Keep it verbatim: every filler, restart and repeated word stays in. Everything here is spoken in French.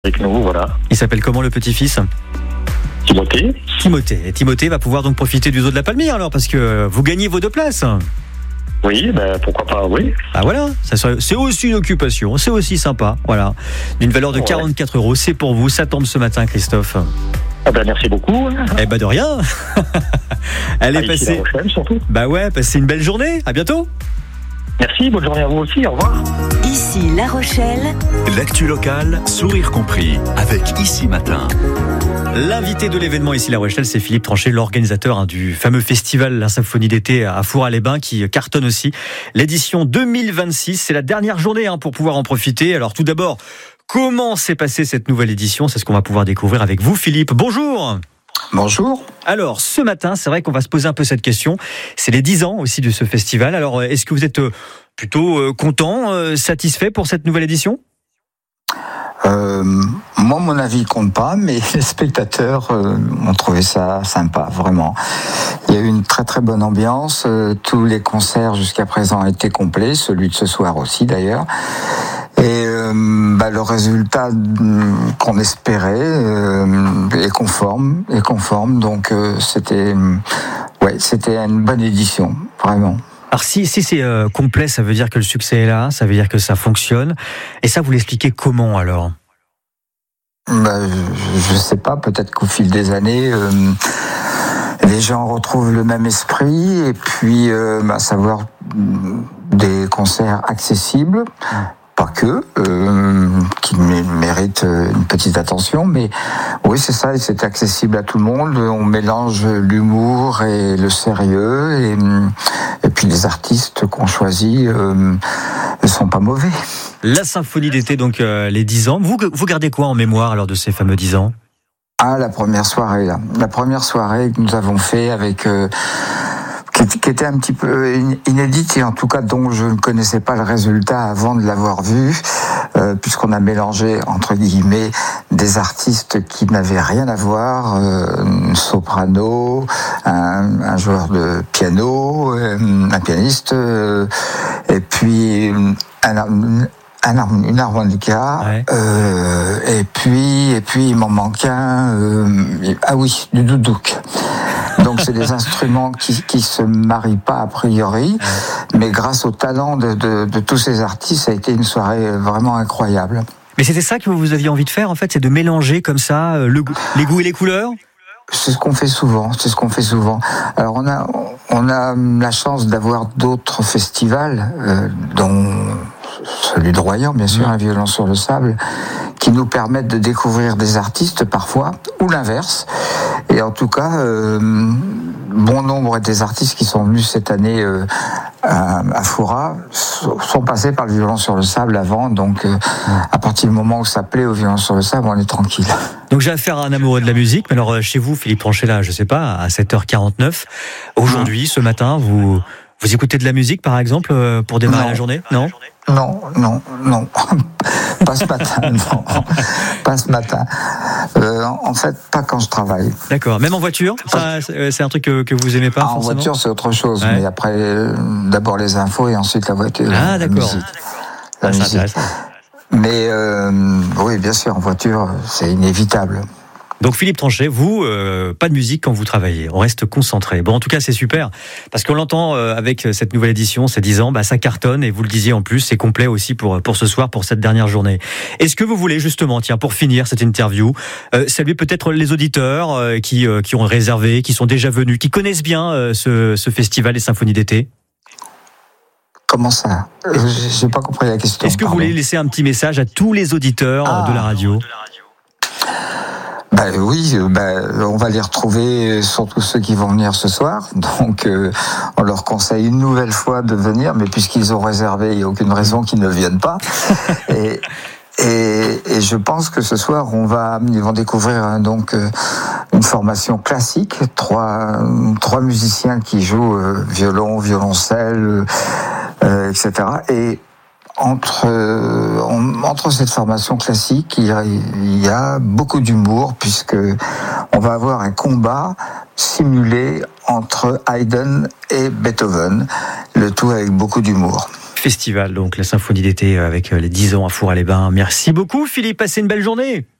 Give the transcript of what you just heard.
avec nous, voilà. Il s'appelle comment le petit-fils ? Timothée. Timothée. Et Timothée va pouvoir donc profiter du zoo de la Palmyre alors, parce que vous gagnez vos deux places. Oui, ben pourquoi pas, oui. Ah voilà, ça serait- c'est aussi une occupation, c'est aussi sympa, voilà. D'une valeur de Ouais. quarante-quatre euros, c'est pour vous, ça tombe ce matin, Christophe. Ah ben merci beaucoup. Eh ben de rien. Allez, Ah, ici, passez. La Rochelle, surtout. Bah ouais, passez une belle journée, à bientôt. Merci, bonne journée à vous aussi, au revoir. Ici La Rochelle, L'actu locale, sourire compris, avec Ici Matin. L'invité de l'événement ici La Rochelle, c'est Philippe Tranchet, l'organisateur hein, du fameux festival La Symphonie d'été à Four-à-les-Bains qui cartonne aussi. L'édition deux mille vingt-six, c'est la dernière journée hein, pour pouvoir en profiter. Alors tout d'abord, comment s'est passée cette nouvelle édition ? C'est ce qu'on va pouvoir découvrir avec vous, Philippe. Bonjour. Bonjour. Alors, ce matin, c'est vrai qu'on va se poser un peu cette question. C'est les dix ans aussi de ce festival. Alors, est-ce que vous êtes plutôt content, satisfait pour cette nouvelle édition ? Euh, moi, mon avis compte pas, mais les spectateurs euh, ont trouvé ça sympa, vraiment. Il y a eu une très très bonne ambiance. Euh, tous les concerts jusqu'à présent étaient complets, celui de ce soir aussi d'ailleurs. Et euh, bah, le résultat qu'on espérait euh, est conforme, est conforme. Donc euh, c'était, ouais, c'était une bonne édition, vraiment. Alors si, si c'est euh, complet, ça veut dire que le succès est là, ça veut dire que ça fonctionne. Et ça, vous l'expliquez comment alors ? Bah, je ne sais pas, peut-être qu'au fil des années, euh, les gens retrouvent le même esprit et puis euh, bah, savoir des concerts accessibles. Pas que, euh, qui méritent une petite attention, mais oui, c'est ça, et c'est accessible à tout le monde. On mélange l'humour et le sérieux, et, et puis les artistes qu'on choisit euh, ne sont pas mauvais. La Symphonie d'été, donc euh, les dix ans. Vous, vous gardez quoi en mémoire lors de ces fameux dix ans ? Ah, la première soirée, là. La première soirée que nous avons fait avec... Euh, qui était un petit peu inédite et en tout cas dont je ne connaissais pas le résultat avant de l'avoir vu, euh, puisqu'on a mélangé entre guillemets des artistes qui n'avaient rien à voir, euh, un soprano, un, un joueur de piano, un pianiste, euh, et puis un, un, une harmonica, ouais. euh, et puis et puis il m'en manque un, euh, ah oui, du doudouk. Donc c'est des instruments qui qui se marient pas a priori, mais grâce au talent de, de, de tous ces artistes, ça a été une soirée vraiment incroyable. Mais c'était ça que vous aviez envie de faire en fait, c'est de mélanger comme ça le, les goûts et les couleurs ? C'est ce qu'on fait souvent, c'est ce qu'on fait souvent. Alors on a on a la chance d'avoir d'autres festivals, euh, dont celui de Royan, bien sûr, mmh. Un violon sur le sable, qui nous permettent de découvrir des artistes parfois, ou l'inverse. Et en tout cas, euh, bon nombre des artistes qui sont venus cette année euh, à, à Foura sont passés par le violon sur le sable avant. Donc, euh, à partir du moment où ça plaît au violon sur le sable, on est tranquille. Donc, j'ai affaire à un amoureux de la musique. Mais alors, chez vous, Philippe Tranchet, là, je sais pas, à sept heures quarante-neuf, aujourd'hui, ce matin, vous, vous écoutez de la musique, par exemple, pour démarrer non. la journée ? Non ? Non, non, non. Pas ce matin, non. Pas ce matin. Euh, en fait, pas quand je travaille. D'accord. Même en voiture, ça, c'est un truc que, que vous aimez pas, ah, forcément ? En voiture, c'est autre chose. Ouais. Mais après, euh, d'abord les infos et ensuite la voiture. Ah, la d'accord. Musique. La ah, musique. Mais euh, oui, bien sûr, en voiture, c'est inévitable. Donc Philippe Tranchet, vous, euh, pas de musique quand vous travaillez, on reste concentré. Bon, en tout cas, c'est super, parce qu'on l'entend euh, avec cette nouvelle édition, ces dix ans, bah, ça cartonne, et vous le disiez en plus, c'est complet aussi pour, pour ce soir, pour cette dernière journée. Est-ce que vous voulez justement, tiens, pour finir cette interview, euh, saluer peut-être les auditeurs euh, qui, euh, qui ont réservé, qui sont déjà venus, qui connaissent bien euh, ce, ce festival, les Symphonies d'été ? Comment ça ? J'ai pas compris la question. Est-ce que pardon. vous voulez laisser un petit message à tous les auditeurs ah. de la radio ? Ben oui, ben, on va les retrouver, surtout ceux qui vont venir ce soir. Donc, euh, on leur conseille une nouvelle fois de venir, mais puisqu'ils ont réservé, il n'y a aucune raison qu'ils ne viennent pas. et, et, et je pense que ce soir, on va, ils vont découvrir hein, donc euh, une formation classique, trois, trois musiciens qui jouent euh, violon, violoncelle, euh, et cetera. Et Entre, euh, entre cette formation classique, il y a, il y a beaucoup d'humour, puisque on va avoir un combat simulé entre Haydn et Beethoven, le tout avec beaucoup d'humour. festival, donc la symphonie d'été avec les dix ans à Four-à-les-Bains. Merci beaucoup Philippe, passez une belle journée.